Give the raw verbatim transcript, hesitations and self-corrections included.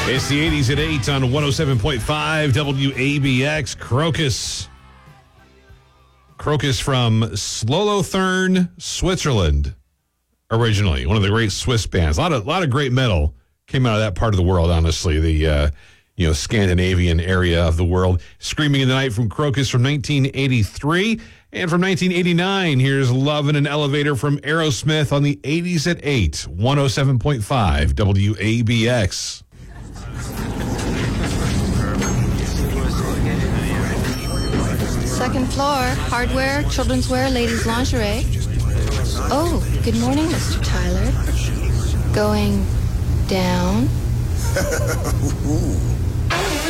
It's the eighties at eight on one oh seven point five W A B X. Crocus. Crocus from Solothurn, Switzerland, originally. One of the great Swiss bands. A lot of, lot of great metal came out of that part of the world, honestly. The uh, you know Scandinavian area of the world. Screaming in the Night from Crocus from nineteen eighty-three. And from nineteen eighty-nine, here's Love in an Elevator from Aerosmith on the eighties at eight. one oh seven point five W A B X. Second floor, hardware, children's wear, ladies' lingerie. Oh, good morning, Mister Tyler. Going down?